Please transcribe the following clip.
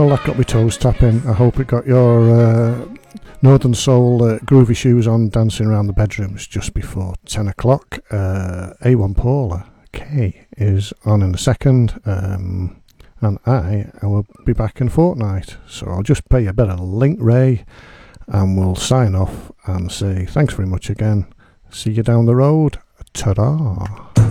Well, that got me toes tapping. I hope it got your Northern Soul groovy shoes on, dancing around the bedrooms just before 10 o'clock. A1 Paula K is on in a second, and I will be back in a fortnight. So I'll just pay a bit of Link Ray, and we'll sign off and say thanks very much again. See you down the road. Ta-da!